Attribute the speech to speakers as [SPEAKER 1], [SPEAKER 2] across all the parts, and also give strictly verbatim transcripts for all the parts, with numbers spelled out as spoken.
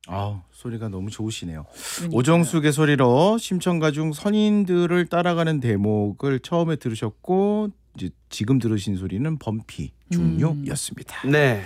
[SPEAKER 1] 아, 소리가 너무 좋으시네요.
[SPEAKER 2] 그러니까요.
[SPEAKER 1] 오정숙의 소리로 심청가 중 선인들을 따라가는 대목을 처음에 들으셨고 이제 지금 들으신 소리는 범피 중요였습니다.
[SPEAKER 2] 음.
[SPEAKER 3] 네.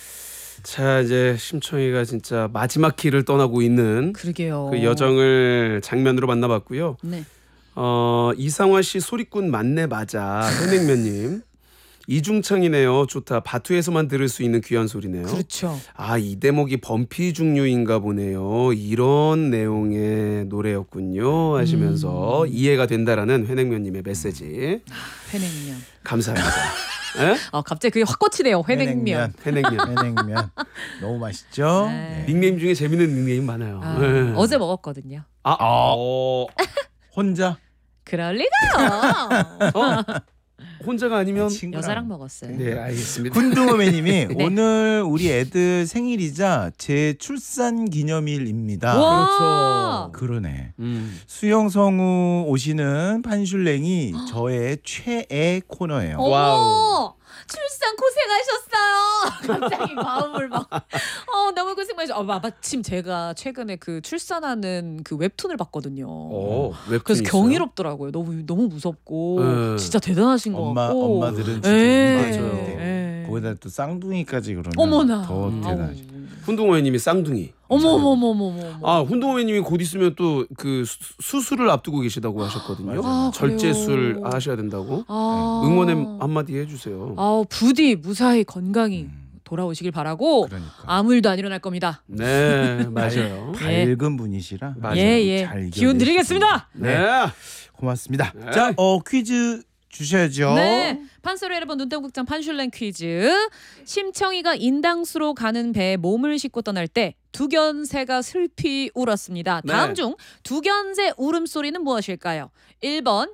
[SPEAKER 3] 자, 이제 심청이가 진짜 마지막 길을 떠나고 있는
[SPEAKER 2] 그러게요.
[SPEAKER 3] 그 여정을 장면으로 만나봤고요.
[SPEAKER 2] 네.
[SPEAKER 3] 어, 이상화 씨 소리꾼 맞네 맞아. 현행면님. 이중창이네요. 좋다. 바투에서만 들을 수 있는 귀한 소리네요.
[SPEAKER 2] 그렇죠.
[SPEAKER 3] 아, 이 대목이 범피 중류인가 보네요. 이런 내용의 노래였군요. 하시면서
[SPEAKER 2] 음.
[SPEAKER 3] 이해가 된다라는 회냉면님의 메시지.
[SPEAKER 2] 회냉면.
[SPEAKER 3] 감사합니다. 예?
[SPEAKER 2] 아 갑자기 그게 확 꽂히네요. 회냉면.
[SPEAKER 3] 회냉면.
[SPEAKER 1] 회냉면 너무 맛있죠.
[SPEAKER 2] 네.
[SPEAKER 3] 닉네임 중에 재밌는 닉네임 많아요.
[SPEAKER 2] 아,
[SPEAKER 3] 예.
[SPEAKER 2] 어제 먹었거든요.
[SPEAKER 3] 아, 어,
[SPEAKER 1] 혼자
[SPEAKER 2] 그럴 리가요.
[SPEAKER 3] 어? 혼자가 아니면
[SPEAKER 1] 친구랑.
[SPEAKER 2] 여자랑 먹었어요.
[SPEAKER 3] 네, 알겠습니다.
[SPEAKER 1] 군두머매님이
[SPEAKER 2] 네.
[SPEAKER 1] 오늘 우리 애들 생일이자 제 출산 기념일입니다.
[SPEAKER 2] 와.
[SPEAKER 1] 그러네.
[SPEAKER 3] 음.
[SPEAKER 1] 수영성우 오시는 판슐랭이 저의 최애 코너예요.
[SPEAKER 2] 어머.
[SPEAKER 3] 와우.
[SPEAKER 2] 출산 고생하셨어요. 갑자기 마음을 막. 어 너무 고생 많으셨어. 어, 마침 제가 최근에 그 출산하는 그 웹툰을 봤거든요.
[SPEAKER 3] 어, 웹툰이
[SPEAKER 2] 그래서
[SPEAKER 3] 있어요?
[SPEAKER 2] 경이롭더라고요. 너무 너무 무섭고
[SPEAKER 3] 네.
[SPEAKER 2] 진짜 대단하신 것
[SPEAKER 1] 엄마
[SPEAKER 2] 같고.
[SPEAKER 1] 엄마들은 진짜
[SPEAKER 2] 예.
[SPEAKER 1] 맞아요.
[SPEAKER 2] 예.
[SPEAKER 1] 거기다 또 쌍둥이까지 그러면
[SPEAKER 2] 어머나.
[SPEAKER 1] 더 대단하죠.
[SPEAKER 2] 아우.
[SPEAKER 3] 훈동호회님이 쌍둥이.
[SPEAKER 2] 어머머머머머.
[SPEAKER 3] 아, 훈동호회님이 곧 있으면 또 그 수술을 앞두고 계시다고 하셨거든요.
[SPEAKER 2] 아,
[SPEAKER 3] 절제술
[SPEAKER 2] 그래요?
[SPEAKER 3] 하셔야 된다고.
[SPEAKER 2] 아.
[SPEAKER 3] 응원의 한마디 해주세요.
[SPEAKER 2] 아우 부디 무사히 건강히
[SPEAKER 1] 음.
[SPEAKER 2] 돌아오시길 바라고
[SPEAKER 1] 그러니까
[SPEAKER 2] 아무 일도 안 일어날 겁니다.
[SPEAKER 3] 네, 맞아요.
[SPEAKER 1] 밝은 분이시라
[SPEAKER 3] 맞아요.
[SPEAKER 2] 예예.
[SPEAKER 1] 잘
[SPEAKER 2] 기운 드리겠습니다.
[SPEAKER 3] 네.
[SPEAKER 1] 고맙습니다.
[SPEAKER 3] 네.
[SPEAKER 1] 자, 어 퀴즈 주셔야죠.
[SPEAKER 2] 네. 판소리 여러분 눈동극장 판슐랭 퀴즈. 심청이가 인당수로 가는 배에 몸을 싣고 떠날 때 두견새가 슬피 울었습니다. 다음
[SPEAKER 3] 네.
[SPEAKER 2] 중 두견새 울음소리는 무엇일까요? 일 번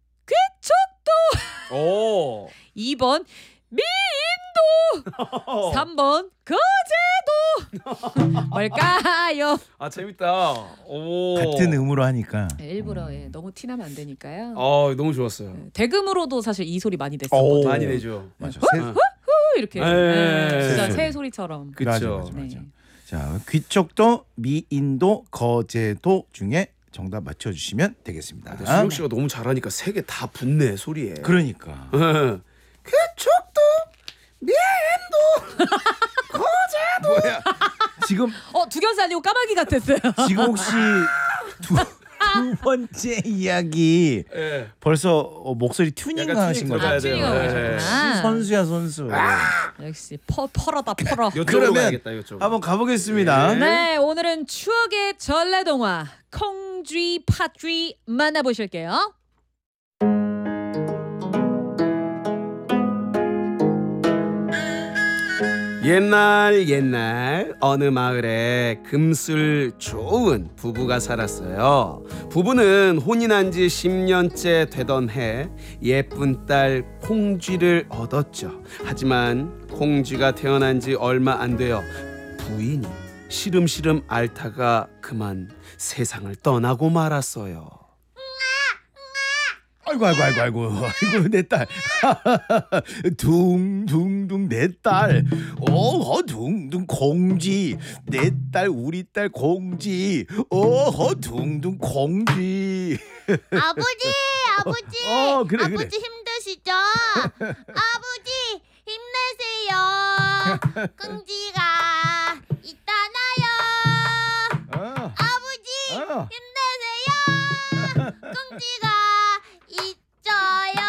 [SPEAKER 3] 오.
[SPEAKER 2] 이 번 미인도 삼 번 거제도 뭘까요?
[SPEAKER 3] 아, 재밌다. 오.
[SPEAKER 1] 같은 음으로 하니까.
[SPEAKER 2] 네, 일부러 예, 너무 티나면 안 되니까요.
[SPEAKER 3] 어, 너무 좋았어요.
[SPEAKER 2] 네, 대금으로도 사실 이 소리 많이
[SPEAKER 1] 오.
[SPEAKER 2] 냈었거든요.
[SPEAKER 3] 많이 내죠.
[SPEAKER 1] 맞아.
[SPEAKER 2] 후,
[SPEAKER 1] 새-
[SPEAKER 2] 후, 이렇게
[SPEAKER 3] 네.
[SPEAKER 2] 네, 진짜
[SPEAKER 1] 새
[SPEAKER 2] 새 소리처럼.
[SPEAKER 3] 그쵸.
[SPEAKER 1] 맞아, 맞아, 맞아.
[SPEAKER 2] 네.
[SPEAKER 1] 자, 귀쪽도 미인도 거제도 중에 정답 맞춰주시면 되겠습니다.
[SPEAKER 3] 네, 수영 씨가 너무 잘하니까 세 개 다 붙네 소리에.
[SPEAKER 1] 그러니까
[SPEAKER 3] 그쪽도 미인도 거제도. 뭐야?
[SPEAKER 1] 지금
[SPEAKER 2] 어 두견새 아니고 까마귀 같았어요.
[SPEAKER 1] 지금 혹시 두, 두 번째 이야기
[SPEAKER 3] 예.
[SPEAKER 1] 벌써 어, 목소리 튜닝
[SPEAKER 3] 약간
[SPEAKER 1] 하신
[SPEAKER 3] 튜닝
[SPEAKER 1] 거죠?
[SPEAKER 3] 들어가야
[SPEAKER 2] 아,
[SPEAKER 3] 돼요.
[SPEAKER 2] 튜닝하고
[SPEAKER 3] 네.
[SPEAKER 2] 하셨구나.
[SPEAKER 1] 선수야 선수.
[SPEAKER 2] 역시 퍼 퍼러다 퍼러.
[SPEAKER 3] 이쪽으로
[SPEAKER 1] 그러면
[SPEAKER 3] 가야겠다. 이쪽으로.
[SPEAKER 1] 한번 가보겠습니다.
[SPEAKER 3] 네.
[SPEAKER 2] 네 오늘은 추억의 전래동화 콩쥐 팥쥐 만나보실게요.
[SPEAKER 3] 옛날 옛날 어느 마을에 금술 좋은 부부가 살았어요. 부부는 혼인한 지 십 년째 되던 해 예쁜 딸 콩쥐를 얻었죠. 하지만 콩쥐가 태어난 지 얼마 안 되어 부인이 시름시름 앓다가 그만 세상을 떠나고 말았어요.
[SPEAKER 1] 아이고 아이고 아이고 아이고 아이고 내 딸. 둥둥둥 내 딸. 어허 둥둥 공쥐. 내 딸 우리 딸 공쥐. 어허 둥둥 공쥐.
[SPEAKER 4] 아버지, 아버지,
[SPEAKER 1] 어, 그래, 그래.
[SPEAKER 4] 아버지 힘드시죠? 아버지 힘내세요. 끙지가 있잖아요.
[SPEAKER 1] 어,
[SPEAKER 4] 아버지
[SPEAKER 1] 어.
[SPEAKER 4] 힘내세요. 끙지가 있어요.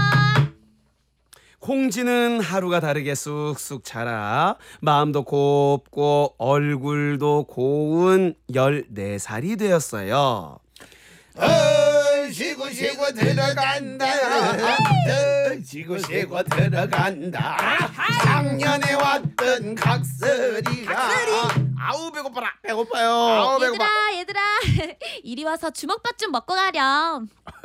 [SPEAKER 3] 콩쥐는 하루가 다르게 쑥쑥 자라 마음도 곱고 얼굴도 고운 열네 살이 되었어요.
[SPEAKER 1] 어, 쉬고 쉬고 들어간다. 어, 쉬고 쉬고 들어간다. 작년에 왔던 각설이가. 아우 배고파라. 배고파요. 아우 배고파.
[SPEAKER 4] 얘들아, 얘들아, 이리 와서 주먹밥 좀 먹고 가렴.